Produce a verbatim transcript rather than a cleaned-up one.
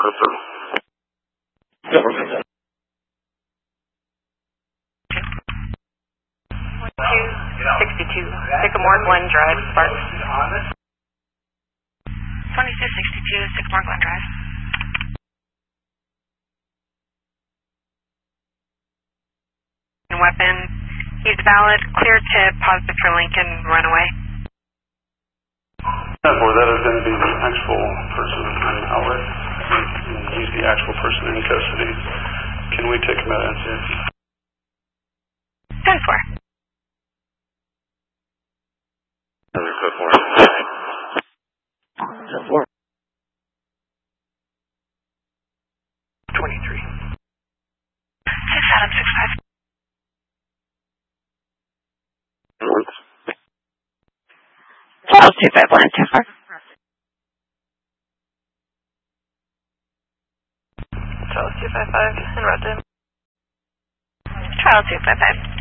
sixty-two, Sycamore Glen Drive, Sparks. twenty-two sixty-two, Sycamore Glen Drive. Weapon, he's valid, clear tip, positive for Lincoln, runaway. Or that is going to be the actual person on the outlet. He's the actual person in custody. Can we take him out and see? ten four. twenty-three. six Adam, six five. Charles two five one two four. Charles two five five, en route to him. Charles two five five.